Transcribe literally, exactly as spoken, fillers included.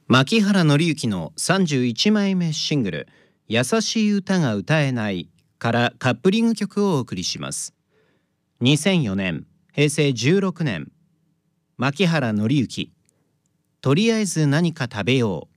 牧原紀之のさんじゅういちまいめシングル「優しい歌が歌えない」からカップリング曲をお送りします。にせんよねん、へいせいじゅうろくねん、牧原紀之、とりあえず何か食べよう。